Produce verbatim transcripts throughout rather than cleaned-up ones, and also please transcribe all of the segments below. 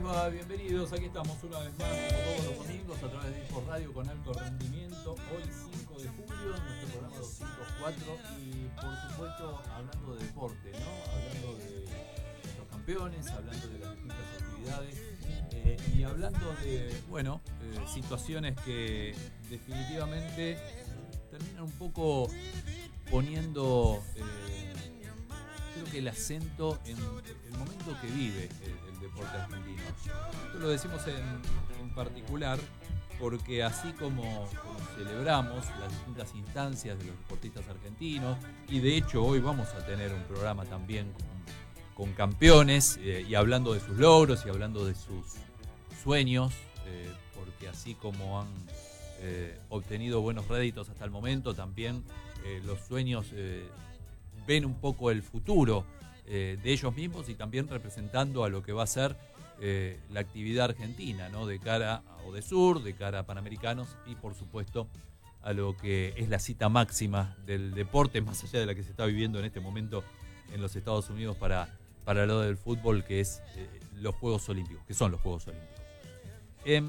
va? Bienvenidos, aquí estamos una vez más, como todos los domingos, a través de Info Radio con alto rendimiento. Hoy cinco de julio, nuestro programa doscientos cuatro y por supuesto hablando de deporte, ¿no? Hablando de los campeones, hablando de las distintas actividades eh, y hablando de, bueno, eh, situaciones que definitivamente terminan un poco poniendo... Eh, creo que el acento en el momento que vive el, el deporte argentino. Esto lo decimos en, en particular porque así como, como celebramos las distintas instancias de los deportistas argentinos, y de hecho hoy vamos a tener un programa también con, con campeones eh, y hablando de sus logros y hablando de sus sueños, eh, porque así como han eh, obtenido buenos réditos hasta el momento, también eh, los sueños eh, ven un poco el futuro eh, de ellos mismos y también representando a lo que va a ser eh, la actividad argentina, ¿no? De cara a Odesur, de cara a Panamericanos y por supuesto a lo que es la cita máxima del deporte, más allá de la que se está viviendo en este momento en los Estados Unidos para, para lo del fútbol, que es eh, los Juegos Olímpicos, que son los Juegos Olímpicos. Eh,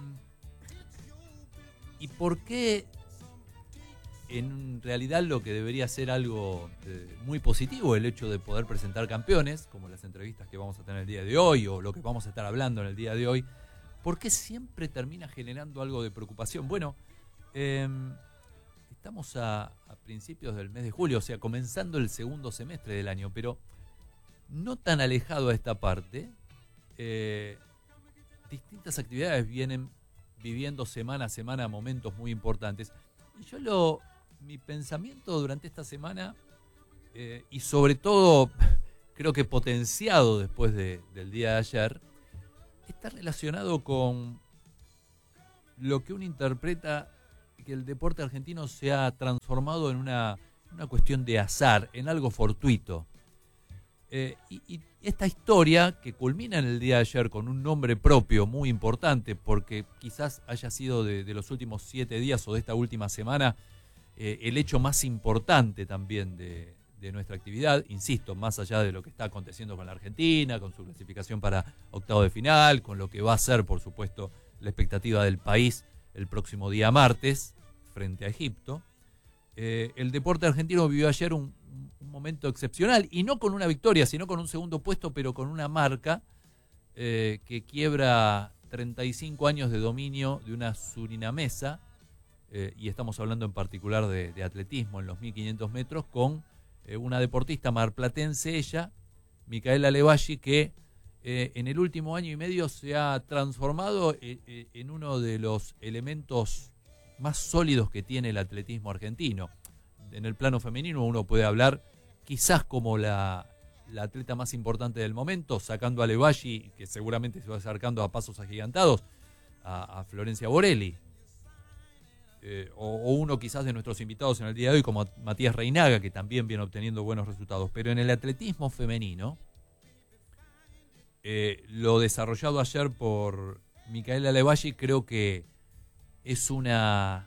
¿Y por qué? En realidad lo que debería ser algo eh, muy positivo, el hecho de poder presentar campeones, como las entrevistas que vamos a tener el día de hoy o lo que vamos a estar hablando en el día de hoy, ¿por qué siempre termina generando algo de preocupación? Bueno, eh, estamos a, a principios del mes de julio, o sea, comenzando el segundo semestre del año, pero no tan alejado a esta parte, eh, distintas actividades vienen viviendo semana a semana momentos muy importantes. Y yo lo... Mi pensamiento durante esta semana, eh, y sobre todo creo que potenciado después de, del día de ayer, está relacionado con lo que uno interpreta que el deporte argentino se ha transformado en una, una cuestión de azar, en algo fortuito. Eh, y, y esta historia que culmina en el día de ayer con un nombre propio muy importante, porque quizás haya sido de, de los últimos siete días o de esta última semana, Eh, el hecho más importante también de, de nuestra actividad, insisto, más allá de lo que está aconteciendo con la Argentina, con su clasificación para octavo de final, con lo que va a ser, por supuesto, la expectativa del país el próximo día martes frente a Egipto. Eh, el deporte argentino vivió ayer un, un momento excepcional, y no con una victoria, sino con un segundo puesto, pero con una marca eh, que quiebra treinta y cinco años de dominio de una surinamesa. Eh, y estamos hablando en particular de, de atletismo en los mil quinientos metros, con eh, una deportista marplatense, ella, Micaela Levalli, que eh, en el último año y medio se ha transformado eh, eh, en uno de los elementos más sólidos que tiene el atletismo argentino. En el plano femenino uno puede hablar quizás como la, la atleta más importante del momento, sacando a Levalli, que seguramente se va acercando a pasos agigantados, a, a Florencia Borelli. Eh, o, o uno quizás de nuestros invitados en el día de hoy como Matías Reinaga, que también viene obteniendo buenos resultados. Pero en el atletismo femenino, eh, lo desarrollado ayer por Micaela Levalli creo que es una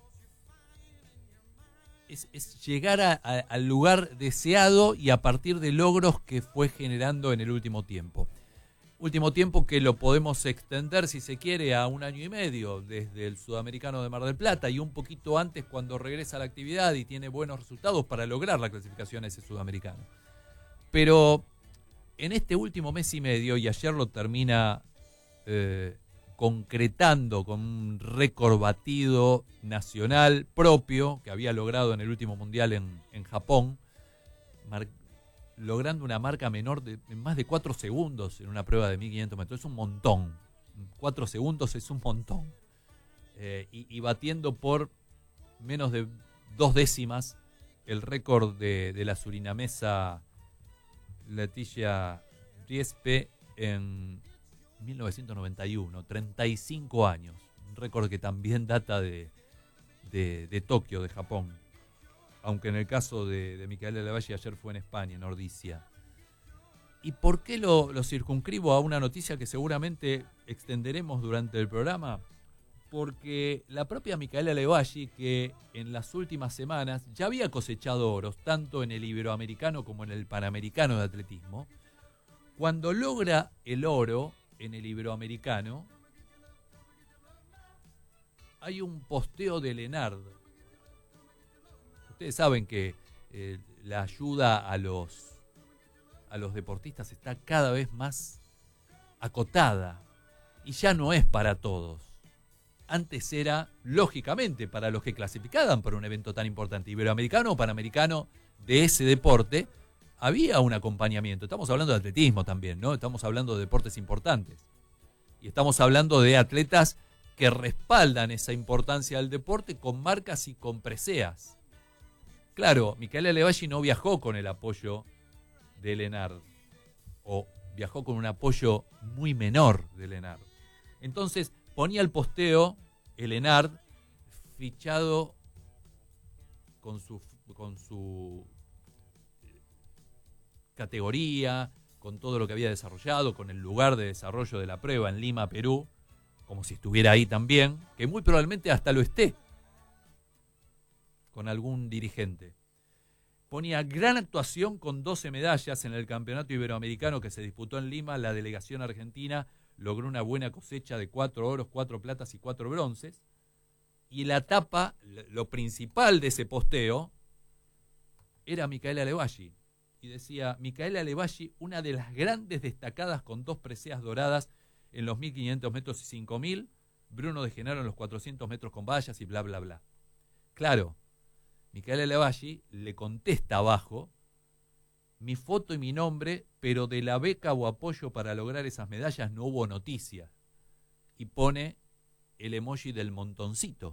es, es llegar a, a, al lugar deseado y a partir de logros que fue generando en el último tiempo. Último tiempo que lo podemos extender, si se quiere, a un año y medio, desde el Sudamericano de Mar del Plata y un poquito antes cuando regresa a la actividad y tiene buenos resultados para lograr la clasificación a ese Sudamericano. Pero en este último mes y medio, y ayer lo termina eh, concretando con un récord batido nacional propio que había logrado en el último mundial en, en Japón, mar- logrando una marca menor de, de más de cuatro segundos en una prueba de mil quinientos metros. Es un montón. cuatro segundos es un montón. Eh, y, y batiendo por menos de dos décimas el récord de, de la surinamesa Leticia Riespe en mil novecientos noventa y uno, treinta y cinco años. Un récord que también data de, de, de Tokio, de Japón. Aunque en el caso de, de Micaela Levalli ayer fue en España, en Ordizia. ¿Y por qué lo, lo circunscribo a una noticia que seguramente extenderemos durante el programa? Porque la propia Micaela Levalli, que en las últimas semanas ya había cosechado oros, tanto en el Iberoamericano como en el Panamericano de atletismo, cuando logra el oro, en el Iberoamericano, hay un posteo de Lenard. Ustedes saben que eh, la ayuda a los, a los deportistas está cada vez más acotada y ya no es para todos. Antes era, lógicamente, para los que clasificaban para un evento tan importante, iberoamericano o panamericano de ese deporte, había un acompañamiento. Estamos hablando de atletismo también, ¿no? Estamos hablando de deportes importantes. Y estamos hablando de atletas que respaldan esa importancia del deporte con marcas y con preseas. Claro, Micaela Levalli no viajó con el apoyo de Lenard, o viajó con un apoyo muy menor de Lenard. Entonces ponía el posteo el Lenard fichado con su, con su categoría, con todo lo que había desarrollado, con el lugar de desarrollo de la prueba en Lima, Perú, como si estuviera ahí también, que muy probablemente hasta lo esté con algún dirigente. Ponía gran actuación con doce medallas en el campeonato iberoamericano que se disputó en Lima. La delegación argentina logró una buena cosecha de cuatro oros, cuatro platas y cuatro bronces. Y la tapa, lo principal de ese posteo, era Micaela Levalli. Y decía, Micaela Levalli, una de las grandes destacadas con dos preseas doradas en los mil quinientos metros y cinco mil. Bruno de Genaro en los cuatrocientos metros con vallas y bla, bla, bla. Claro, Micaela Levalli le contesta abajo, mi foto y mi nombre, pero de la beca o apoyo para lograr esas medallas no hubo noticia. Y pone el emoji del montoncito.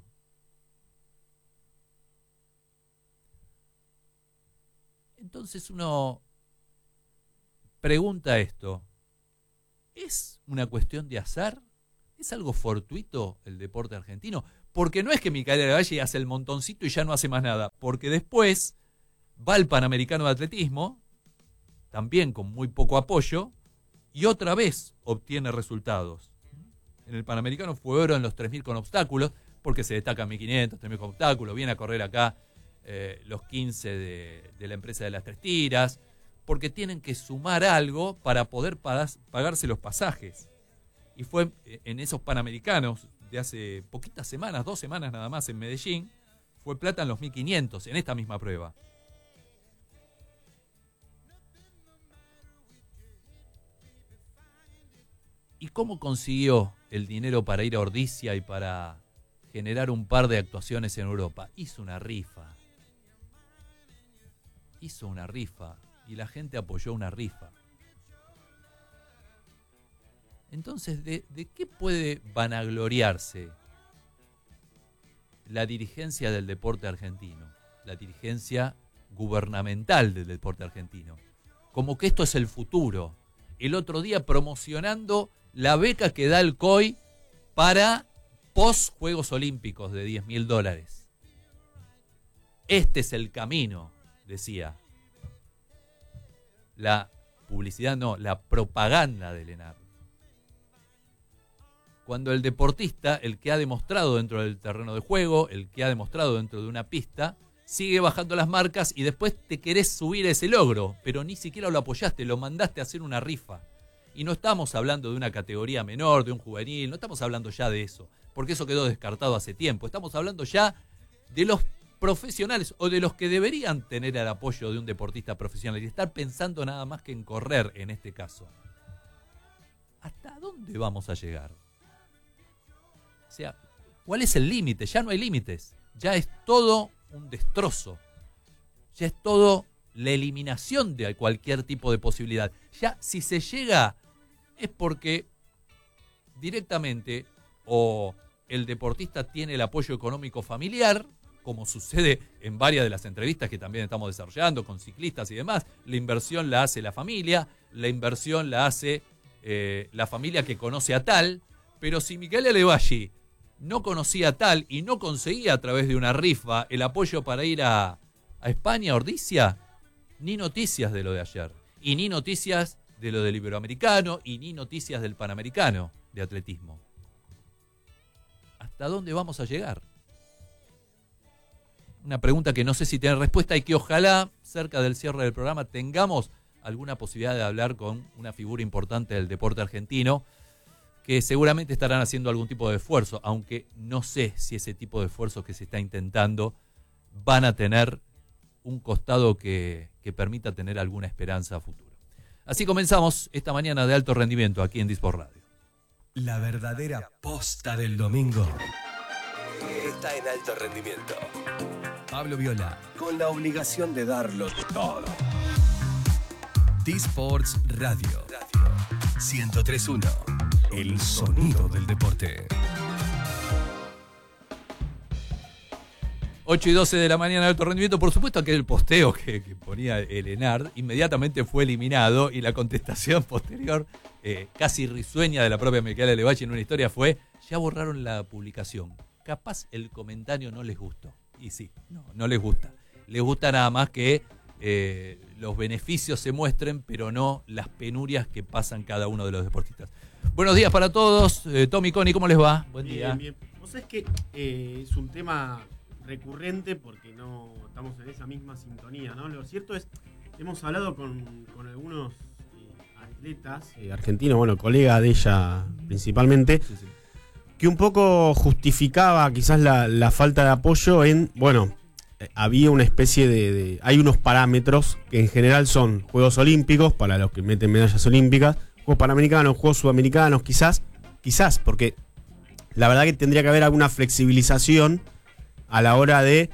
Entonces uno pregunta esto, ¿es una cuestión de azar? ¿Es algo fortuito el deporte argentino? Porque no es que Micaela Levalli hace el montoncito y ya no hace más nada, porque después va al Panamericano de Atletismo, también con muy poco apoyo, y otra vez obtiene resultados. En el Panamericano fue oro en los tres mil con obstáculos, porque se destacan mil quinientos, tres mil con obstáculos, viene a correr acá eh, los quince de, de la empresa de las tres tiras, porque tienen que sumar algo para poder pagas, pagarse los pasajes. Y fue en esos Panamericanos de hace poquitas semanas, dos semanas nada más en Medellín, fue plata en los mil quinientos, en esta misma prueba. ¿Y cómo consiguió el dinero para ir a Ordizia y para generar un par de actuaciones en Europa? Hizo una rifa. Hizo una rifa y la gente apoyó una rifa. Entonces, ¿de, de qué puede vanagloriarse la dirigencia del deporte argentino? La dirigencia gubernamental del deporte argentino. Como que esto es el futuro. El otro día promocionando la beca que da el C O I para post-Juegos Olímpicos de diez mil dólares. Este es el camino, decía. La publicidad no, la propaganda de Lenard. Cuando el deportista, el que ha demostrado dentro del terreno de juego, el que ha demostrado dentro de una pista, sigue bajando las marcas y después te querés subir a ese logro, pero ni siquiera lo apoyaste, lo mandaste a hacer una rifa. Y no estamos hablando de una categoría menor, de un juvenil, no estamos hablando ya de eso, porque eso quedó descartado hace tiempo. Estamos hablando ya de los profesionales o de los que deberían tener el apoyo de un deportista profesional y estar pensando nada más que en correr en este caso. ¿Hasta dónde vamos a llegar? O sea, ¿cuál es el límite? Ya no hay límites. Ya es todo un destrozo. Ya es todo la eliminación de cualquier tipo de posibilidad. Ya si se llega es porque directamente o el deportista tiene el apoyo económico familiar, como sucede en varias de las entrevistas que también estamos desarrollando con ciclistas y demás. La inversión la hace la familia, la inversión la hace eh, la familia que conoce a tal, pero si Micaela Levalli no conocía a tal y no conseguía a través de una rifa el apoyo para ir a, a España, a Ordizia, ni noticias de lo de ayer, y ni noticias de lo del Iberoamericano, y ni noticias del Panamericano de atletismo. ¿Hasta dónde vamos a llegar? Una pregunta que no sé si tiene respuesta y que ojalá cerca del cierre del programa tengamos alguna posibilidad de hablar con una figura importante del deporte argentino que seguramente estarán haciendo algún tipo de esfuerzo, aunque no sé si ese tipo de esfuerzos que se está intentando van a tener un costado que, que permita tener alguna esperanza a futuro. Así comenzamos esta mañana de alto rendimiento aquí en Disport Radio. La verdadera posta del domingo está en alto rendimiento. Pablo Viola, con la obligación de darlo todo. Disports Radio, ciento tres punto uno. El sonido del deporte. ocho y doce de la mañana de alto rendimiento. Por supuesto que el posteo que, que ponía el Enard inmediatamente fue eliminado y la contestación posterior, eh, casi risueña de la propia Micaela Levachi en una historia fue: ya borraron la publicación. Capaz el comentario no les gustó. Y sí, no, no les gusta. Les gusta nada más que eh, los beneficios se muestren, pero no las penurias que pasan cada uno de los deportistas. Buenos días para todos. Eh, Tommy, Connie, ¿cómo les va? Buen bien, día. Bien. Vos sabés que eh, es un tema recurrente porque no estamos en esa misma sintonía, ¿no? Lo cierto es, hemos hablado con, con algunos eh, atletas eh, argentinos, bueno, colegas de ella principalmente, sí, sí. que un poco justificaba quizás la, la falta de apoyo en, bueno, eh, había una especie de, de... Hay unos parámetros que en general son Juegos Olímpicos, para los que meten medallas olímpicas, Juegos Panamericanos, Juegos Sudamericanos, quizás, quizás, porque la verdad que tendría que haber alguna flexibilización a la hora de,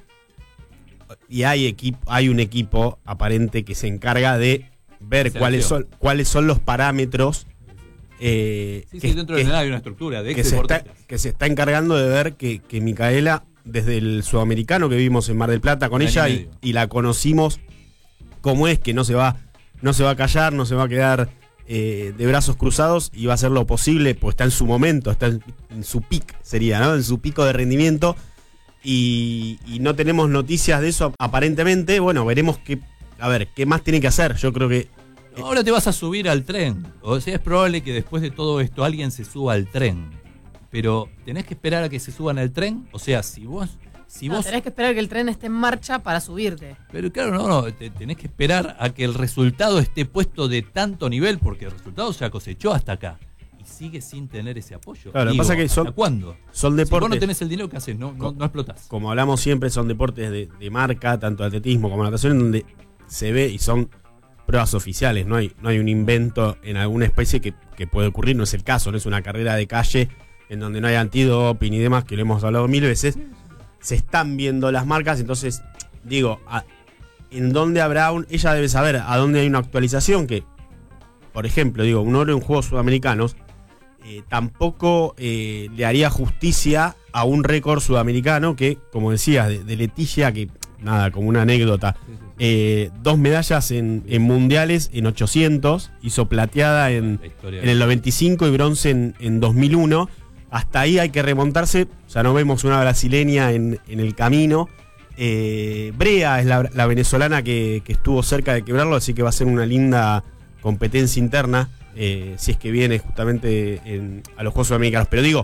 y hay equipo, hay un equipo aparente que se encarga de ver cuáles son, cuáles son los parámetros eh, sí, que, sí, dentro que, de nada hay una estructura de que, se está, que se está encargando de ver que, que Micaela, desde el sudamericano que vivimos en Mar del Plata con ella y, y la conocimos como es, que no se va, no se va a callar, no se va a quedar eh, de brazos cruzados y va a hacer lo posible, pues está en su momento, está en, en su pic, sería, ¿no? En su pico de rendimiento. Y, y no tenemos noticias de eso aparentemente. Bueno, veremos qué, a ver, qué más tiene que hacer. Yo creo que... Ahora te vas a subir al tren. O sea, es probable que después de todo esto alguien se suba al tren. Pero tenés que esperar a que se suban al tren. O sea, si vos... Si no, vos... tenés que esperar a que el tren esté en marcha para subirte. Pero claro, no, no. Te, tenés que esperar a que el resultado esté puesto de tanto nivel, porque el resultado se cosechó hasta acá. Sigue sin tener ese apoyo. Claro, lo que pasa es que son, ¿hasta cuándo? Son deportes. Si vos no tenés el dinero, ¿qué haces? No, no, no explotás. Como hablamos siempre, son deportes de, de marca, tanto atletismo como natación, en donde se ve y son pruebas oficiales. No hay, no hay un invento en alguna especie que, que puede ocurrir. No es el caso, no es una carrera de calle en donde no hay antidoping y demás, que lo hemos hablado mil veces. Se están viendo las marcas, entonces, digo, a, ¿en dónde habrá un...? Ella debe saber a dónde hay una actualización que, por ejemplo, digo, un oro en Juegos Sudamericanos Eh, tampoco eh, le haría justicia a un récord sudamericano que, como decías, de, de Leticia, que nada, como una anécdota, eh, dos medallas en, en mundiales en ochocientos, hizo plateada en, en el noventa y cinco y bronce en, en dos mil uno. Hasta ahí hay que remontarse, ya no vemos una brasileña en, en el camino. Eh, Brea es la, la venezolana que, que estuvo cerca de quebrarlo, así que va a ser una linda competencia interna. Eh, si es que viene justamente en, a los Juegos Sudamericanos. Pero digo,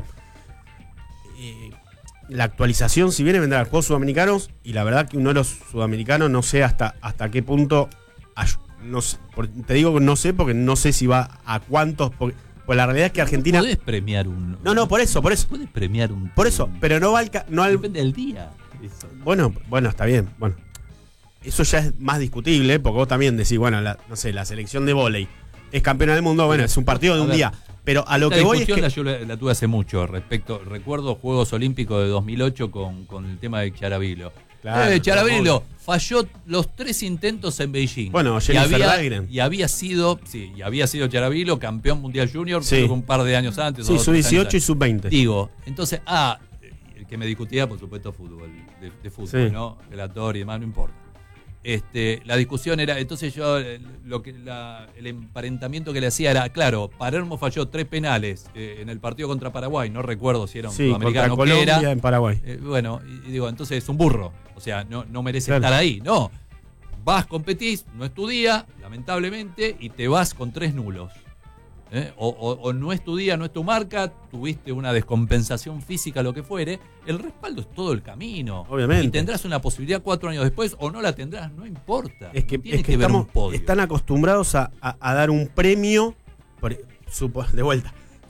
eh, la actualización, si viene, vendrá a los Juegos Sudamericanos. Y la verdad que un oro sudamericano no sé hasta, hasta qué punto. No sé, por, te digo que no sé porque no sé si va a cuántos. Porque, pues la realidad es que Argentina. No podés premiar un. No, no, por eso, por eso. Puedes premiar un. Por eso, pero no va al. No al depende del día. Eso. Bueno, bueno, está bien. Bueno, eso ya es más discutible porque vos también decís, bueno, la, no sé, la selección de vóley es campeona del mundo, bueno, es un partido de un día. Pero a lo que voy es que... La yo la, la tuve hace mucho respecto. Recuerdo Juegos Olímpicos de dos mil ocho con, con el tema de Chiaravilo. Claro, eh, Chiaravilo falló los tres intentos en Beijing. Bueno, y había, y había sido, sí, y había sido Chiaravilo campeón mundial junior, sí, un par de años antes. Sí, sub dieciocho y sub veinte. Digo, entonces, ah, el que me discutía, por supuesto, fútbol, de, de fútbol, sí, ¿no? Relator y demás, no importa. Este, la discusión era, entonces yo lo que la, el emparentamiento que le hacía era, claro, Palermo falló tres penales eh, en el partido contra Paraguay, no recuerdo si era un sí, sudamericano contra que Colombia era, en Paraguay. Eh, bueno, y, y digo, entonces es un burro, o sea, no, no merece claro. estar ahí, no, vas, competís, no es tu día, lamentablemente, y te vas con tres nulos. ¿Eh? O, o, o no es tu día, no es tu marca, tuviste una descompensación física, lo que fuere, el respaldo es todo el camino. Obviamente. Y tendrás una posibilidad cuatro años después o no la tendrás, no importa. Es que, no tiene es que, que ver estamos, un podio. Están acostumbrados a, a, a dar un premio, por, supo, de vuelta,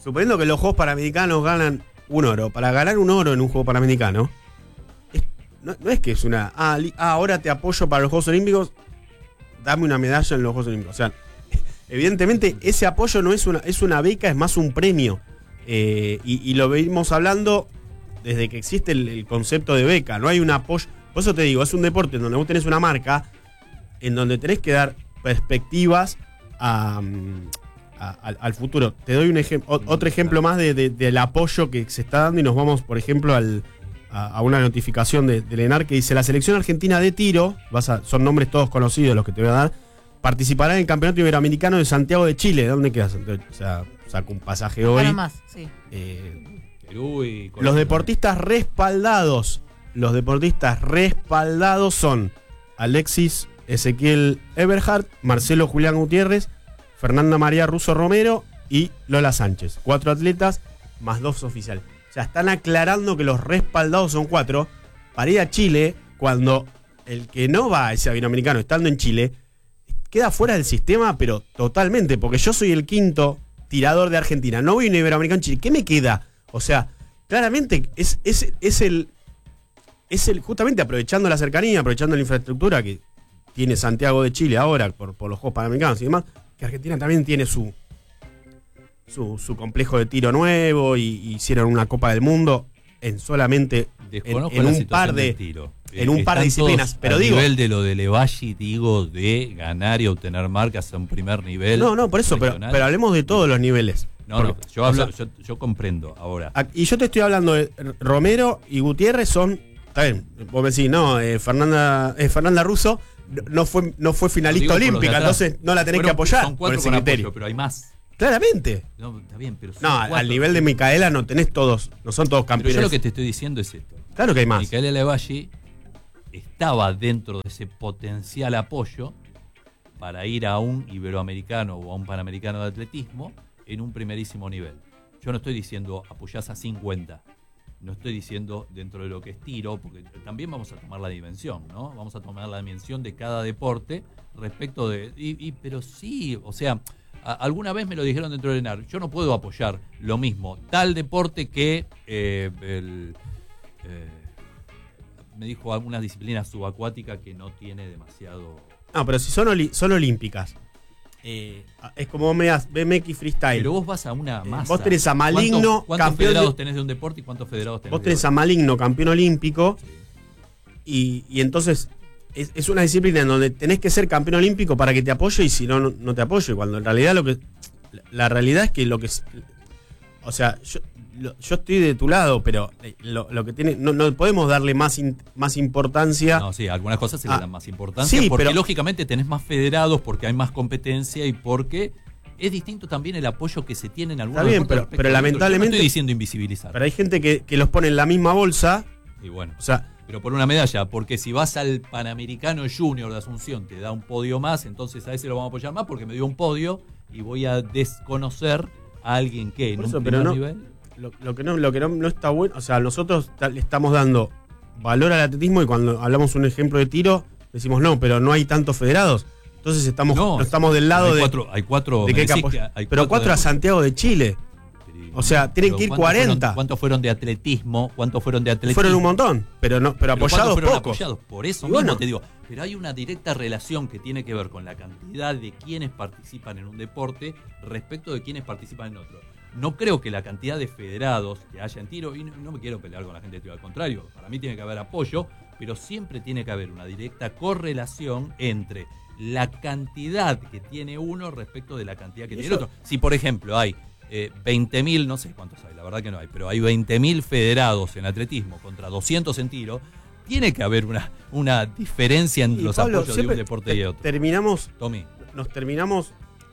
suponiendo que los Juegos Panamericanos ganan un oro, para ganar un oro en un Juego Panamericano, es, no, no es que es una, ah, li, ah, ahora te apoyo para los Juegos Olímpicos, dame una medalla en los Juegos Olímpicos. O sea, evidentemente ese apoyo no es una, es una beca, es más un premio. Eh, y, y lo venimos hablando desde que existe el, el concepto de beca. No hay un apoyo. Por eso te digo, es un deporte en donde vos tenés una marca, en donde tenés que dar perspectivas a, a, al, al futuro. Te doy un ejem- otro ejemplo más de, de, del apoyo que se está dando y nos vamos, por ejemplo, al, a, a una notificación de, del ENAR que dice: la selección argentina de tiro, vas a, son nombres todos conocidos los que te voy a dar, participará en el Campeonato Iberoamericano de Santiago de Chile. ¿De dónde quedas? O sea, saco un pasaje hoy. Nada más, sí. Eh, Perú y los deportistas respaldados, los deportistas respaldados son Alexis Ezequiel Eberhardt, Marcelo Julián Gutiérrez, Fernanda María Russo Romero y Lola Sánchez. Cuatro atletas más dos oficiales. O sea, están aclarando que los respaldados son cuatro para ir a Chile, cuando el que no va a ese iberoamericano estando en Chile queda fuera del sistema, pero totalmente, porque yo soy el quinto tirador de Argentina, no voy a un iberoamericano en Chile, ¿qué me queda? O sea, claramente es, es, es el es el justamente aprovechando la cercanía, aprovechando la infraestructura que tiene Santiago de Chile ahora por, por los Juegos Panamericanos y demás, que Argentina también tiene su su, su complejo de tiro nuevo y, y hicieron una Copa del Mundo en solamente en, en un par de tiro. en un par de disciplinas, pero al digo, nivel de lo de Levalli, digo, de ganar y obtener marcas a un primer nivel. No, no, por eso, pero, pero hablemos de todos los niveles. No, Porque, no, yo hablo, o sea, yo, yo comprendo ahora. Y yo te estoy hablando de Romero y Gutiérrez son, está bien, vos me decís, no, eh, Fernanda, eh, Fernanda Russo no fue, no fue finalista olímpica, entonces no la tenés Fueron, que apoyar son por cuatro ese con criterio. Apoyo, pero hay más. Claramente. No, está bien, pero son No, cuatro. al nivel de Micaela no tenés todos, no son todos campeones. Pero yo lo que te estoy diciendo es esto. Claro que hay más. Micaela Levalli estaba dentro de ese potencial apoyo para ir a un iberoamericano o a un panamericano de atletismo en un primerísimo nivel. Yo no estoy diciendo apoyás a cincuenta, no estoy diciendo dentro de lo que es tiro, porque también vamos a tomar la dimensión, ¿no? Vamos a tomar la dimensión de cada deporte respecto de... Y, y, pero sí, o sea, a, alguna vez me lo dijeron dentro del ENAR, yo no puedo apoyar lo mismo tal deporte que eh, el... Eh, me dijo algunas disciplinas subacuáticas que no tiene demasiado... No, pero si son, oli- son olímpicas. Eh, es como me das B M X freestyle. Pero vos vas a una masa. Eh, vos tenés a Maligno, ¿Cuántos, cuántos campeón federados de... tenés de un deporte y cuántos federados tenés Vos de tenés otro? a Maligno, campeón olímpico, Sí. y, y entonces es, es una disciplina en donde tenés que ser campeón olímpico para que te apoye, y si no, no, no te apoye. Cuando en realidad lo que... La, la realidad es que lo que... O sea, yo, lo, yo estoy de tu lado, pero lo, lo que tiene... No, no podemos darle más, in, más importancia... No, sí, algunas cosas se Ah, le dan más importancia sí, porque pero- lógicamente tenés más federados, porque hay más competencia y porque es distinto también el apoyo que se tiene en algunos Está bien, deportes pero- respecto pero a otros. lamentablemente- Yo no estoy diciendo invisibilizar. Pero hay gente que, que los pone en la misma bolsa. Y bueno, O sea, pero por una medalla, porque si vas al Panamericano Junior de Asunción, te da un podio más, entonces a ese lo vamos a apoyar más porque me dio un podio y voy a desconocer a alguien que en Por un eso, primer pero no- nivel... lo, lo que, no, lo que no, no está bueno, o sea, nosotros ta- le estamos dando valor al atletismo, y cuando hablamos un ejemplo de tiro, decimos no, pero no hay tantos federados. Entonces estamos, No, no estamos del lado hay de, cuatro, hay cuatro, de que me hay que decís apoyar. que hay Pero cuatro a deportes. Santiago de Chile. O sea, tienen Pero que ir ¿cuántos fueron- cuarenta. ¿Cuántos fueron de atletismo? ¿Cuántos fueron de atletismo? Fueron un montón, pero no, pero Pero ¿cuántos apoyados fueron pocos. apoyados? Por eso Y mismo bueno. te digo, pero hay una directa relación que tiene que ver con la cantidad de quienes participan en un deporte respecto de quienes participan en otro. No creo que la cantidad de federados que haya en tiro, y no, no me quiero pelear con la gente de tiro, al contrario, para mí tiene que haber apoyo, pero siempre tiene que haber una directa correlación entre la cantidad que tiene uno respecto de la cantidad que Y tiene el eso- otro. Si, por ejemplo, hay eh, veinte mil, no sé cuántos hay, la verdad que no hay, pero hay veinte mil federados en atletismo contra doscientos en tiro, tiene que haber una, una diferencia entre Y, los Pablo, apoyos de un siempre deporte y te- otro. Terminamos, Tommy, nos terminamos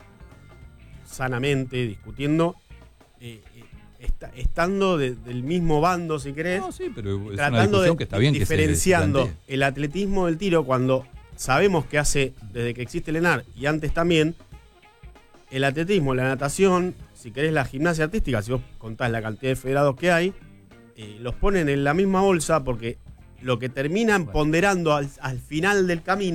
sanamente discutiendo, eh, eh, esta- estando de- del mismo bando, si querés. no, sí, pero es una Tratando discusión de que está bien que se diferenciando plantee. el atletismo del tiro, cuando sabemos que hace, desde que existe el ENAR y antes también, el atletismo, la natación, si querés la gimnasia artística, si vos contás la cantidad de federados que hay, eh, los ponen en la misma bolsa, porque lo que terminan Bueno. ponderando al, al final del camino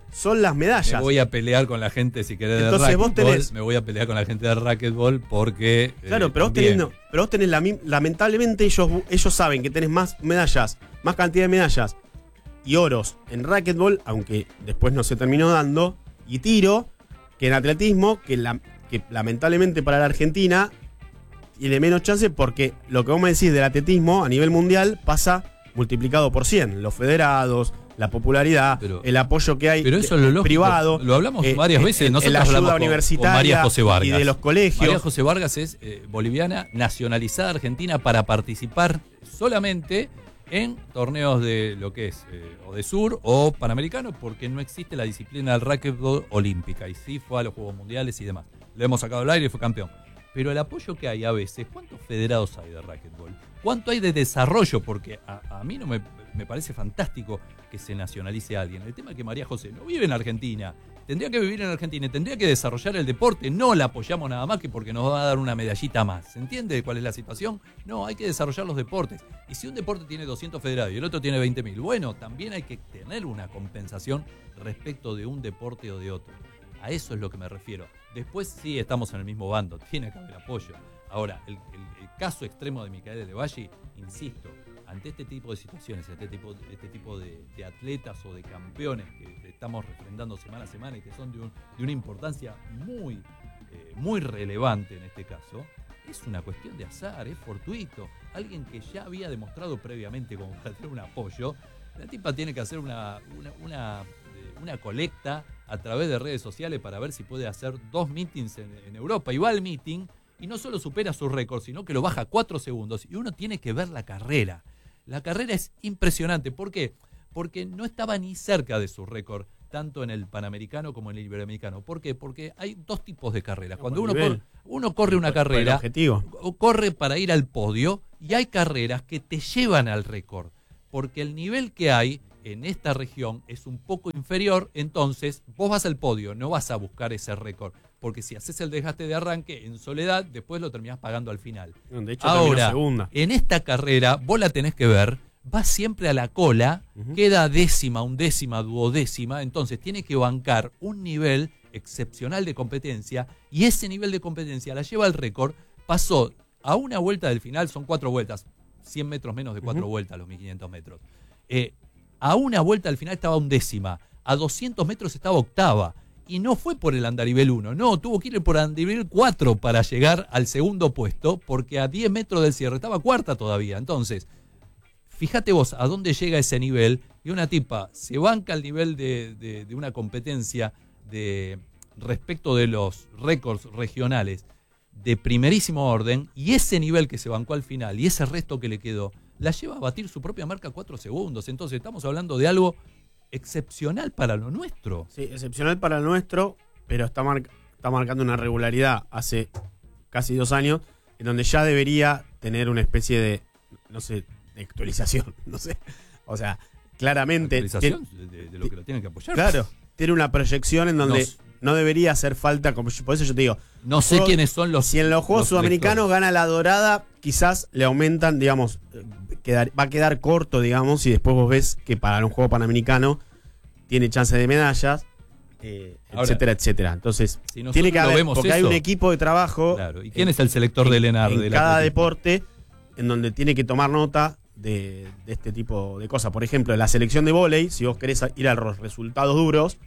son las medallas. Me voy a pelear con la gente, si querés, Entonces, de vos racquetball. tenés- Me voy a pelear con la gente de racquetball porque... Claro, eh, pero vos también- tenés, no, pero vos tenés la, mi- lamentablemente ellos, ellos saben que tenés más medallas, más cantidad de medallas y oros en racquetball, aunque después no se terminó dando, y tiro, que en atletismo, que, la, que lamentablemente para la Argentina tiene menos chance porque lo que vos me decís del atletismo a nivel mundial pasa multiplicado por cien. Los federados, la popularidad, Pero- el apoyo que hay Pero eso es lo lógico. privado. Lo hablamos eh, varias eh, veces. en Nosotros la ayuda hablamos con- universitaria con María José Vargas. y de los colegios. María José Vargas es eh, boliviana nacionalizada argentina para participar solamente en torneos de lo que es eh, o de sur o panamericano, porque no existe la disciplina del racquetball olímpica y sí fue a los Juegos Mundiales y demás. Lo hemos sacado al aire y fue campeón. Pero el apoyo que hay a veces, ¿cuántos federados hay de racquetball? ¿Cuánto hay de desarrollo? Porque a, a mí no me, me parece fantástico que se nacionalice a alguien. El tema es que María José no vive en Argentina. Tendría que vivir en Argentina y tendría que desarrollar el deporte. No la apoyamos nada más que porque nos va a dar una medallita más. ¿Se entiende cuál es la situación? No, hay que desarrollar los deportes. Y si un deporte tiene doscientos federados y el otro tiene veinte mil, bueno, también hay que tener una compensación respecto de un deporte o de otro. A eso es lo que me refiero. Después sí estamos en el mismo bando, tiene que haber apoyo. Ahora, el, el- el caso extremo de Micaela de Valle, insisto, ante este tipo de situaciones, este tipo, este tipo de, de atletas o de campeones que estamos refrendando semana a semana y que son de, un- de una importancia muy, eh, muy relevante en este caso, es una cuestión de azar, es fortuito. Alguien que ya había demostrado previamente como para tener un apoyo, la tipa tiene que hacer una, una, una, eh, una colecta a través de redes sociales para ver si puede hacer dos meetings en, en Europa. Y va al meeting y no solo supera su récord, sino que lo baja cuatro segundos. Y uno tiene que ver la carrera. La carrera es impresionante. ¿Por qué? Porque no estaba ni cerca de su récord, tanto en el Panamericano como en el Iberoamericano. ¿Por qué? Porque hay dos tipos de carreras. Cuando uno nivel. corre, uno corre una Por- por el carrera, objetivo. o corre para ir al podio, y hay carreras que te llevan al récord. Porque el nivel que hay en esta región es un poco inferior, entonces vos vas al podio, no vas a buscar ese récord. Porque si haces el desgaste de arranque en soledad, después lo terminás pagando al final. De hecho, terminó Ahora, segunda. en esta carrera, vos la tenés que ver, va siempre a la cola, Ujú. queda décima, undécima, duodécima, entonces tiene que bancar un nivel excepcional de competencia, y ese nivel de competencia la lleva al récord. Pasó a una vuelta del final, son cuatro vueltas, cien metros menos de cuatro Ujú. vueltas, los mil quinientos metros. Eh, a una vuelta al final estaba undécima, a doscientos metros estaba octava. Y no fue por el andarivel uno, no, tuvo que ir por el andarivel cuatro para llegar al segundo puesto, porque a diez metros del cierre estaba cuarta todavía. Entonces, fíjate vos a dónde llega ese nivel, y una tipa se banca al nivel de, de- de una competencia de respecto de los récords regionales de primerísimo orden, y ese nivel que se bancó al final y ese resto que le quedó, la lleva a batir su propia marca cuatro segundos. Entonces estamos hablando de algo excepcional para lo nuestro. Sí, excepcional para el nuestro, pero está, mar- está marcando una regularidad hace casi dos años, en donde ya debería tener una especie de, no sé, de actualización, no sé. O sea, claramente... Actualización tiene- de, de lo que lo tienen que apoyar. claro, tiene una proyección en donde Nos- no debería hacer falta, como yo- por eso yo te digo, No sé Juegos- quiénes son los. si en los Juegos los Sudamericanos lectores. gana la dorada, quizás le aumentan, digamos, eh, quedar- va a quedar corto, digamos, y después vos ves que para un Juego Panamericano tiene chance de medallas, eh, Ahora, etcétera, etcétera. Entonces, si nosotros tiene que lo haber, vemos porque hay eso- un equipo de trabajo. Claro. ¿Y quién eh, es el selector de Lenar? en del cada atletismo? deporte en donde tiene que tomar nota de, de este tipo de cosas. Por ejemplo, en la selección de vóley, si vos querés ir a los resultados duros,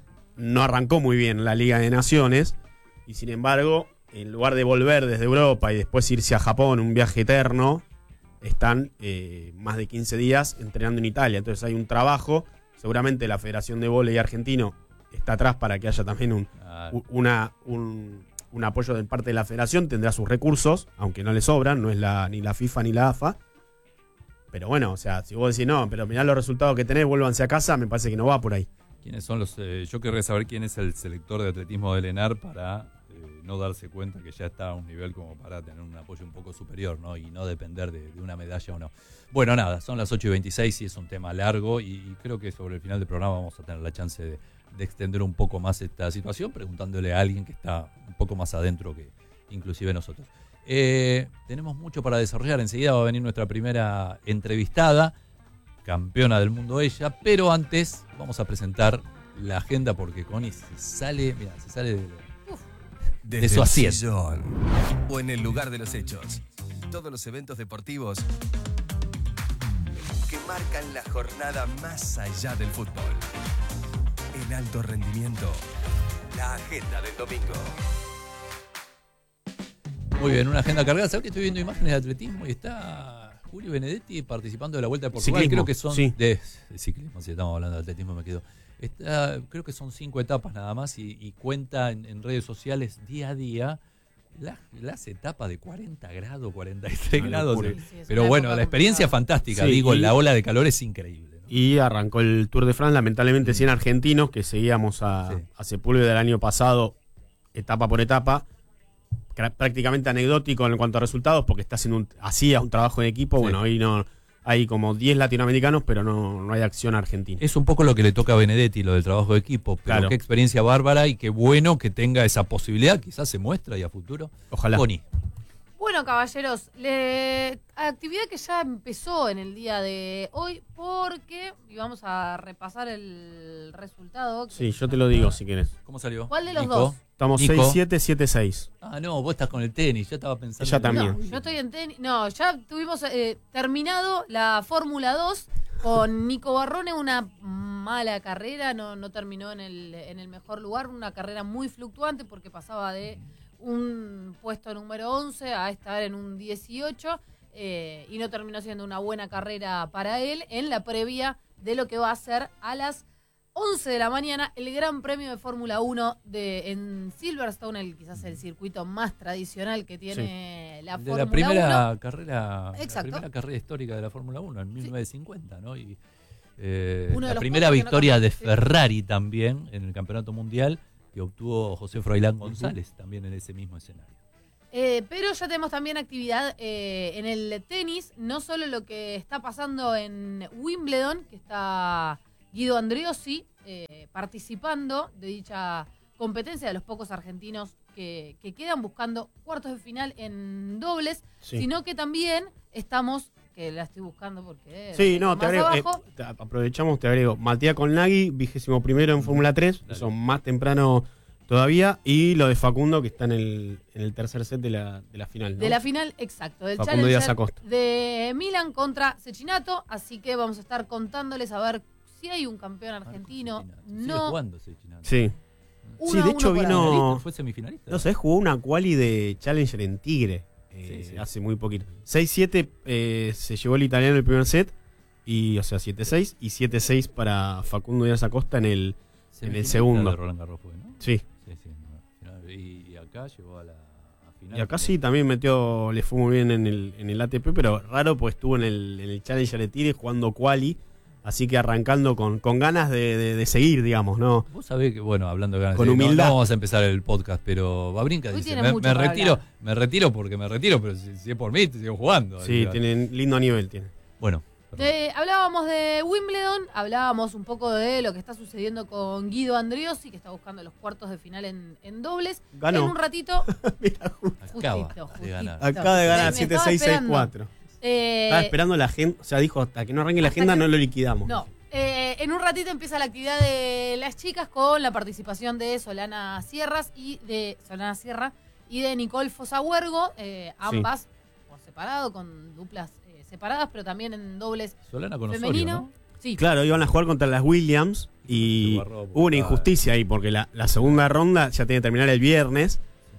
no arrancó muy bien la Liga de Naciones, y sin embargo, en lugar de volver desde Europa y después irse a Japón, un viaje eterno, están eh, más de quince días entrenando en Italia. Entonces hay un trabajo, seguramente la Federación de Vóley Argentino está atrás para que haya también un, Ah, u- una, un, un apoyo de parte de la federación, tendrá sus recursos, aunque no le sobran, no es la, ni la FIFA ni la A F A. Pero bueno, o sea, si vos decís no, pero mirá los resultados que tenés, vuélvanse a casa, me parece que no va por ahí. ¿Quiénes son los? eh, yo querría saber quién es el selector de atletismo de Lenar para eh, no darse cuenta que ya está a un nivel como para tener un apoyo un poco superior, ¿no? Y no depender de, de una medalla o no. Bueno, nada, son las ocho y veintiséis y es un tema largo, y, y creo que sobre el final del programa vamos a tener la chance de, de extender un poco más esta situación, preguntándole a alguien que está un poco más adentro que inclusive nosotros. Eh, tenemos mucho para desarrollar. Enseguida va a venir nuestra primera entrevistada, campeona del mundo ella, pero antes vamos a presentar la agenda porque Connie se sale, mira, se sale de, Desde de su el asiento. sillón o en el lugar de los hechos. Todos los eventos deportivos que marcan la jornada más allá del fútbol. En alto rendimiento, la agenda del domingo. Muy bien, una agenda cargada. ¿Sabes que estoy viendo imágenes de atletismo y está Julio Benedetti participando de la Vuelta de Portugal? Ciclismo, Creo que son sí. de, de ciclismo, si estamos hablando de atletismo me quedo. Está, creo que son cinco etapas nada más y, y cuenta en, en redes sociales día a día las, las etapas de cuarenta grados, cuarenta y tres Una grados. locura. Sí, sí, es Pero una bueno, época la experiencia complicada. fantástica. Sí, Digo, y- la ola de calor es increíble, ¿no? Y arrancó el Tour de France, lamentablemente cien argentinos que seguíamos a, Sí. a Sepúlveda del año pasado, etapa por etapa, cra- prácticamente anecdótico en cuanto a resultados, porque está haciendo un, hacía un trabajo en equipo. Sí. Bueno, hoy no hay como diez latinoamericanos, pero no, no hay acción argentina. Es un poco lo que le toca a Benedetti, lo del trabajo de equipo. Pero Claro. qué experiencia bárbara y qué bueno que tenga esa posibilidad. Quizás se muestra y a futuro. Ojalá. Connie. Bueno, caballeros, le- actividad que ya empezó en el día de hoy porque, y vamos a repasar el resultado. que- Sí, yo te lo digo si querés. ¿Cómo salió? ¿Cuál de los Nico? dos? Estamos Nico. seis siete, siete seis. Ah, no, vos estás con el tenis. Yo estaba pensando. Ella en- también. No, yo estoy en tenis. No, ya tuvimos eh, terminado la Fórmula dos con Nico Barrone, una mala carrera, no, no terminó en el, en el mejor lugar, una carrera muy fluctuante porque pasaba de un puesto número once a estar en un dieciocho eh, y no terminó siendo una buena carrera para él en la previa de lo que va a ser a las once de la mañana el Gran Premio de Fórmula uno de, en Silverstone, el, quizás el circuito más tradicional que tiene la de Fórmula la primera uno. carrera, Exacto. la primera carrera histórica de la Fórmula uno en mil novecientos cincuenta, ¿no? Y eh, Uno de la los primera pocos que no victoria cambió, de sí. Ferrari también en el Campeonato Mundial que obtuvo José Froilán González también en ese mismo escenario. Eh, pero ya tenemos también actividad eh, en el tenis, no solo lo que está pasando en Wimbledon, que está Guido Andreossi eh, participando de dicha competencia, de los pocos argentinos que, que quedan buscando cuartos de final en dobles, Sí. sino que también estamos, que la estoy buscando porque... Sí, la no, tengo te agrego, más eh, abajo. te- aprovechamos, te agrego. Matías Conlagui, vigésimo primero en Fórmula tres, Dale. son más temprano todavía. Y lo de Facundo, que está en el, en el tercer set de la, de la final, ¿no? De la final, exacto, del Facundo Díaz Challenger Acosta. de Milan contra Cecchinato, así que vamos a estar contándoles a ver si hay un campeón argentino. Sigue No, jugando ese Chinano. Sí. uno Sí, de a hecho uno por vino- ahora. ¿Semifinalista? ¿Fue semifinalista? No sé, jugó una quali de Challenger en Tigre eh, Sí, sí. hace muy poquito. seis siete eh, se llevó el italiano el primer set, y o sea, siete seis y siete seis para Facundo Díaz Acosta en el... Semifinalista segundo. de Roland Garros fue, ¿no? Sí. Sí, sí. no, final. Y, y acá llegó a la a final. Y acá sí también metió, le fue muy bien en el, en el A T P, pero raro pues estuvo en el, en el Challenger de Tigre jugando quali, así que arrancando con, con ganas de, de- de seguir, digamos, ¿no? Vos sabés que, bueno, hablando de ganas, Con de- no- humildad. No, vamos a empezar el podcast, pero Babrinka Hoy dice, tiene me, mucho me para retiro, hablar. me retiro porque me retiro, pero si, si es por mí, te sigo jugando. Sí, Digo, tienen lindo nivel, tiene. Bueno. perdón. De- hablábamos de Wimbledon, hablábamos un poco de lo que está sucediendo con Guido Andreossi, que está buscando los cuartos de final en, en dobles. Ganó. En un ratito, Mira, Acaba justito, de ganar. justito. acaba de ganar Me siete estaba seis seis esperando. cuatro. Eh, Estaba esperando la agenda, o sea, dijo, hasta que no arranque la Hasta agenda que- no lo liquidamos. No, eh, en un ratito empieza la actividad de las chicas con la participación de Solana Sierras y de Solana Sierra y de Nicole Fosahuergo, eh, ambas por separado, con duplas eh, separadas, pero también en dobles Solana con Osorio, femenino. ¿no? Sí, Claro, iban a jugar contra las Williams y Se barró, hubo una putada. injusticia ahí porque la, la segunda ronda ya tenía que terminar el viernes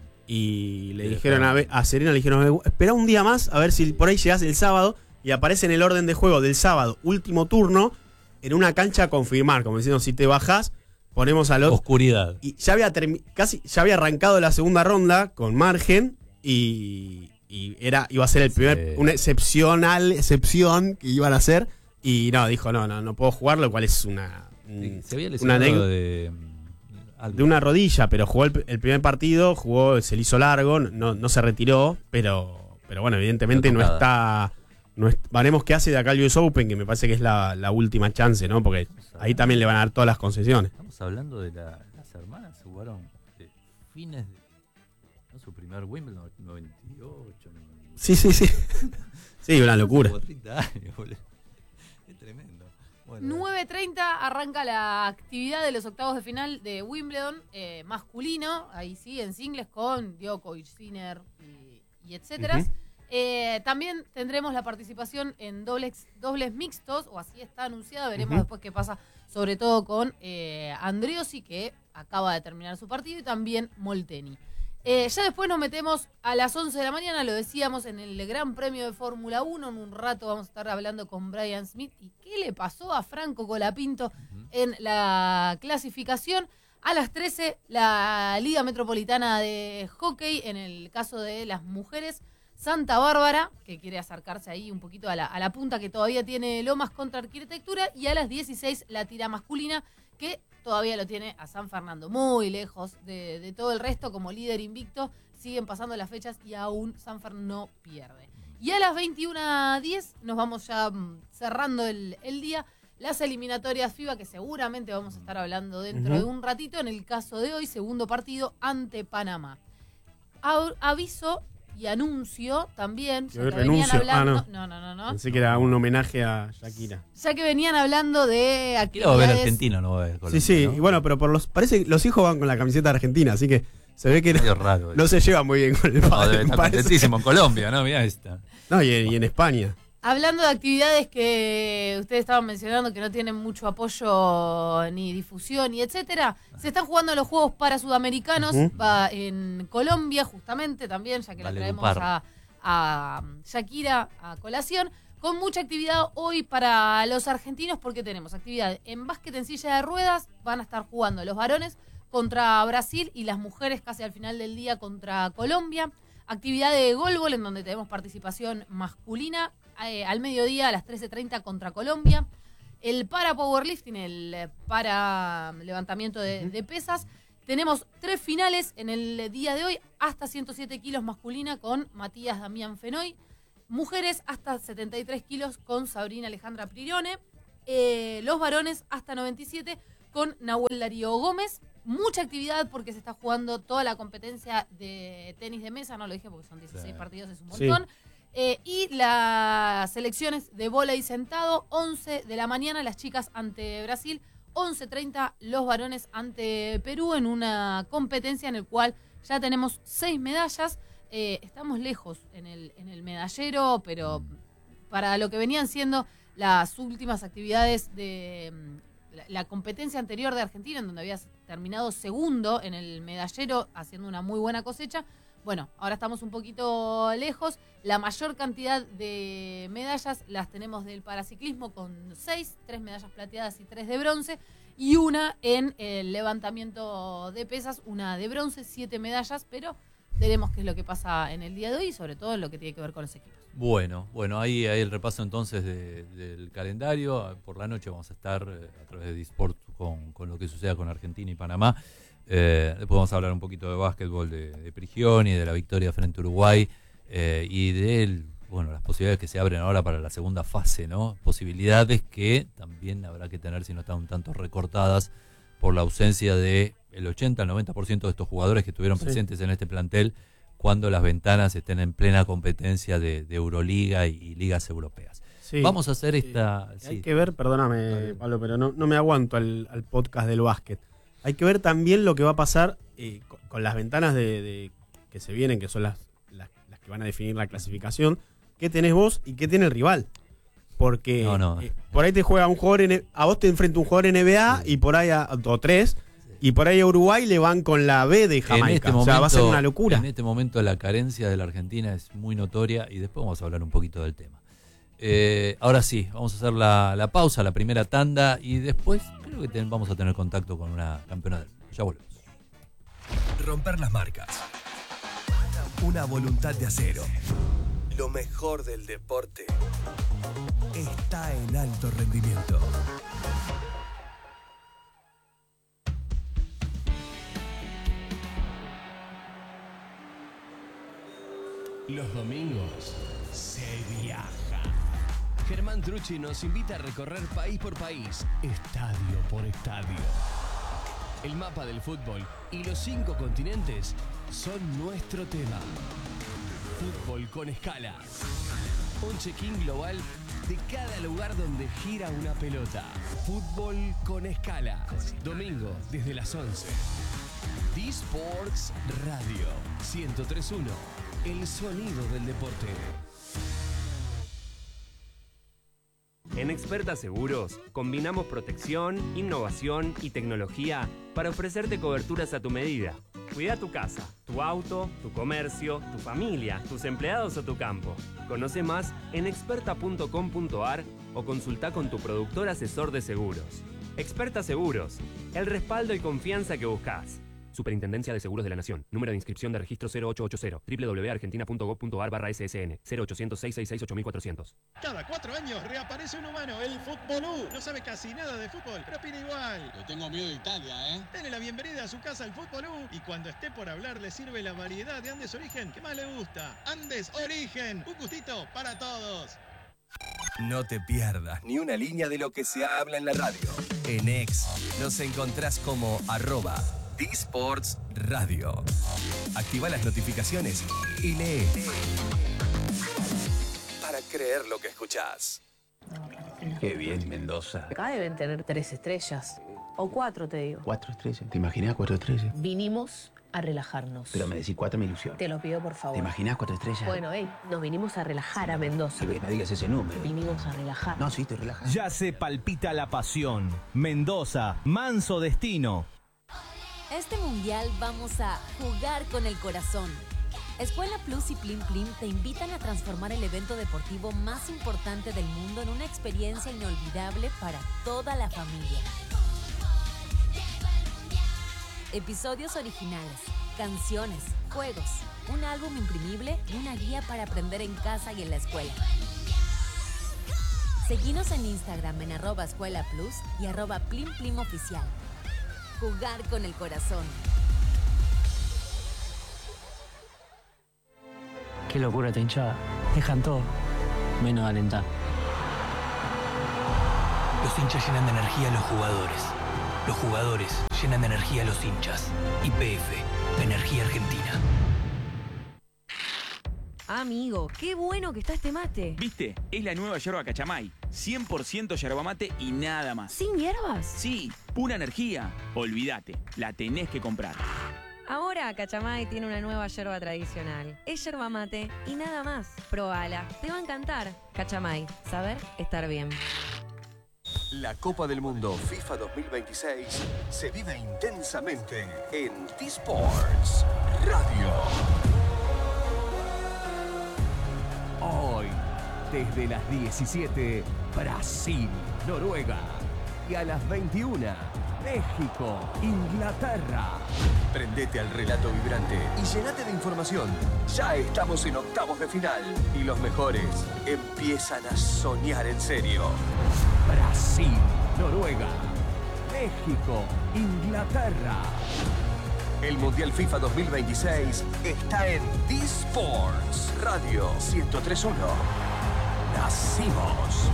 y le Sí, dijeron a, claro. a Serena, le dijeron, espera un día más a ver si por ahí llegás el sábado, y aparece en el orden de juego del sábado, último turno, en una cancha a confirmar, como diciendo, si te bajás, ponemos al otro. Oscuridad. Y ya había termi- casi ya había arrancado la segunda ronda con margen y, y era iba a ser el primer Sí. una excepcional excepción que iban a hacer, y no, dijo, no, no, no puedo jugar, lo cual es una Sí, se había una lesionado anécdota de, mm, algo. de una rodilla, pero jugó el, el primer partido, jugó, se le hizo largo, no, no se retiró, pero pero bueno, evidentemente Está no tocada. está no es- veremos qué hace de acá al U S Open, que me parece que es la, la última chance, ¿no? Porque ahí también le van a dar todas las concesiones. Estamos hablando de la- las hermanas que jugaron de fines de ¿no? Su primer Wimbledon, noventa y ocho, noventa y Sí, sí, sí. Sí, una locura. Como treinta años, boludo. Es tremendo. Bueno, nueve treinta arranca la actividad de los octavos de final de Wimbledon eh, masculino. Ahí sí, en singles con Djokovic, Sinner y, y etcétera. Uh-huh. Eh, también tendremos la participación en dobles, dobles mixtos, o así está anunciado. Veremos uh-huh. después qué pasa, sobre todo con eh, Andreossi, que acaba de terminar su partido, y también Molteni. Eh, ya después nos metemos a las once de la mañana, lo decíamos, en el Gran Premio de Fórmula uno. En un rato vamos a estar hablando con Brian Smith y qué le pasó a Franco Colapinto uh-huh. en la clasificación. A las trece, la Liga Metropolitana de Hockey, en el caso de las mujeres, Santa Bárbara, que quiere acercarse ahí un poquito a la, a la punta que todavía tiene Lomas contra Arquitectura, y a las dieciséis la tira masculina, que todavía lo tiene a San Fernando, muy lejos de, de todo el resto, como líder invicto. Siguen pasando las fechas y aún San Fernando no pierde. Y a las veintiuna diez nos vamos ya cerrando el, el día, las eliminatorias FIBA, que seguramente vamos a estar hablando dentro uh-huh. de un ratito. En el caso de hoy, segundo partido ante Panamá. A- aviso y anuncio también, ya que venían hablando, ah, no. no, no, no, no. Pensé que era un homenaje a Shakira. Ya que venían hablando de actividades. Va a ver Argentina, no va a ver Colombia. Sí, sí, ¿no? Y bueno, pero por los parece que los hijos van con la camiseta de Argentina, así que se ve que no, raro, no se lleva muy bien con el padre. No, debe estar contentísimo en Colombia, ¿no? Mirá esta. No, y en, y en España. Hablando de actividades que ustedes estaban mencionando que no tienen mucho apoyo ni difusión y etcétera, se están jugando los Juegos para Sudamericanos uh-huh. va en Colombia justamente también, ya que vale, la traemos a, a Shakira a colación, con mucha actividad hoy para los argentinos, porque tenemos actividad en básquet en silla de ruedas. Van a estar jugando los varones contra Brasil y las mujeres casi al final del día contra Colombia. Actividad de golbol, en donde tenemos participación masculina, eh, al mediodía a las trece treinta contra Colombia. El para powerlifting, el para levantamiento de, de pesas. Tenemos tres finales en el día de hoy, hasta ciento siete kilos masculina con Matías Damián Fenoy. Mujeres hasta setenta y tres kilos con Sabrina Alejandra Prirone. Eh, los varones hasta noventa y siete con Nahuel Darío Gómez. Mucha actividad porque se está jugando toda la competencia de tenis de mesa, no lo dije porque son dieciséis sí. partidos, es un montón. Sí. Eh, y las selecciones de vóley sentado, once de la mañana las chicas ante Brasil, once treinta los varones ante Perú, en una competencia en el cual ya tenemos seis medallas. Eh, estamos lejos en el, en el medallero, pero para lo que venían siendo las últimas actividades de la, la competencia anterior de Argentina, en donde había terminado segundo en el medallero, haciendo una muy buena cosecha. Bueno, ahora estamos un poquito lejos. La mayor cantidad de medallas las tenemos del paraciclismo, con seis, tres medallas plateadas y tres de bronce, y una en el levantamiento de pesas, una de bronce, siete medallas, pero veremos qué es lo que pasa en el día de hoy y sobre todo en lo que tiene que ver con los equipos. Bueno, bueno, ahí hay el repaso entonces de, del calendario. Por la noche vamos a estar eh, a través de Disport con, con lo que suceda con Argentina y Panamá. Eh, después vamos a hablar un poquito de básquetbol de, de Prigioni, de la victoria frente a Uruguay eh, y de el, bueno, las posibilidades que se abren ahora para la segunda fase, ¿no? Posibilidades que también habrá que tener si no están un tanto recortadas por la ausencia de el ochenta al noventa por ciento de estos jugadores que estuvieron sí. presentes en este plantel cuando las ventanas estén en plena competencia de, de Euroliga y, y ligas europeas. Sí. Vamos a hacer esta... Sí. Hay sí. que ver, perdóname Pablo, pero no, no me aguanto al, al podcast del básquet. Hay que ver también lo que va a pasar eh, con, con las ventanas de, de que se vienen, que son las, las, las que van a definir la clasificación. ¿Qué tenés vos y qué tiene el rival? Porque no, no. Eh, por ahí te juega un jugador, N- a vos te enfrenta un jugador N B A sí. y por ahí a, o tres, sí. y por ahí a Uruguay le van con la B de Jamaica. En este o momento, sea, va a ser una locura. En este momento la carencia de la Argentina es muy notoria y después vamos a hablar un poquito del tema. Eh, ahora sí, vamos a hacer la, la pausa, la primera tanda, y después creo que ten, vamos a tener contacto con una campeona del mundo. Ya volvemos. Romper las marcas. Una voluntad de acero. Lo mejor del deporte está en Alto Rendimiento. Los domingos se viaja. Germán Trucci nos invita a recorrer país por país, estadio por estadio. El mapa del fútbol y los cinco continentes son nuestro tema. Fútbol con escala. Un check-in global de cada lugar donde gira una pelota. Fútbol con escalas. Domingo desde las once. D-Sports Radio ciento tres punto uno. El sonido del deporte. En Experta Seguros, combinamos protección, innovación y tecnología para ofrecerte coberturas a tu medida. Cuida tu casa, tu auto, tu comercio, tu familia, tus empleados o tu campo. Conoce más en experta punto com punto a r o consulta con tu productor asesor de seguros. Experta Seguros, el respaldo y confianza que buscas. Superintendencia de Seguros de la Nación. Número de inscripción de registro cero ocho ocho cero. doble u doble u doble u punto argentina punto gov punto a r barra S S N. cero ochocientos, seiscientos sesenta y seis, ocho mil cuatrocientos. Cada cuatro años reaparece un humano, el Fútbolú. No sabe casi nada de fútbol, pero opina igual. Le tengo miedo de Italia, ¿eh? Dele la bienvenida a su casa al Fútbolú y cuando esté por hablar le sirve la variedad de Andes Origen que más le gusta. Andes Origen, un gustito para todos. No te pierdas ni una línea de lo que se habla en la radio. En X nos encontrás como arroba D-Sports Radio. Activa las notificaciones y lee para creer lo que escuchás. Qué bien, Mendoza. Acá deben tener tres estrellas. O cuatro, te digo. Cuatro estrellas. ¿Te imaginas cuatro estrellas? Vinimos a relajarnos. Pero me decís cuatro me ilusión. Te lo pido, por favor. ¿Te imaginas cuatro estrellas? Bueno, hey, nos vinimos a relajar a Mendoza. Que me digas ese número. Vinimos a relajar. No, sí, te relajas. Ya se palpita la pasión. Mendoza, manso destino. Este mundial vamos a jugar con el corazón. Escuela Plus y Plim Plim te invitan a transformar el evento deportivo más importante del mundo en una experiencia inolvidable para toda la familia. Episodios originales, canciones, juegos, un álbum imprimible y una guía para aprender en casa y en la escuela. Seguinos en Instagram en arroba Escuela Plus y arroba Plim Plim Oficial. Jugar con el corazón. Qué locura esta hinchada. Dejan todo, menos alentar. Los hinchas llenan de energía a los jugadores. Los jugadores llenan de energía a los hinchas. Y P F, Energía Argentina. Amigo, qué bueno que está este mate. ¿Viste? Es la nueva yerba Cachamay. cien por ciento yerba mate y nada más. ¿Sin hierbas? Sí, pura energía. Olvídate, la tenés que comprar. Ahora Cachamay tiene una nueva yerba tradicional. Es yerba mate y nada más. Probala, te va a encantar. Cachamay, saber estar bien. La Copa del Mundo FIFA dos mil veintiséis se vive intensamente en D-Sports Radio. Hoy, desde las diecisiete, Brasil, Noruega. Y a las veintiuna, México, Inglaterra. Prendete al relato vibrante y llenate de información. Ya estamos en octavos de final y los mejores empiezan a soñar en serio. Brasil, Noruega, México, Inglaterra. El Mundial FIFA dos mil veintiséis está en D-Sports Radio ciento tres punto uno. Nacimos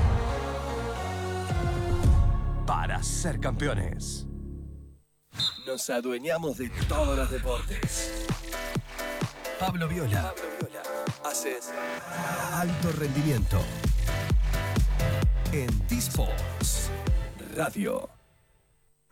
para ser campeones. Nos adueñamos de todos los deportes. Pablo Viola. Pablo Viola. Haces alto rendimiento en D-Sports Radio.